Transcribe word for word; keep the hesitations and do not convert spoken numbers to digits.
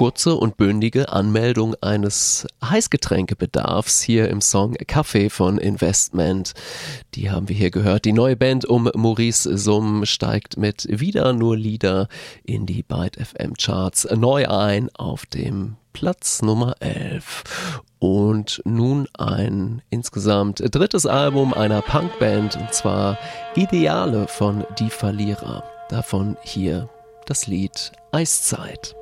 kurze und bündige Anmeldung eines Heißgetränkebedarfs hier im Song Kaffee von Investment. Die haben wir hier gehört. Die neue Band um Maurice Summ steigt mit Wieder nur Lieder in die Byte F M Charts neu ein auf dem Platz Nummer elf. Und nun ein insgesamt drittes Album einer Punkband, und zwar Ideale von Die Verlierer. Davon hier das Lied Eiszeit.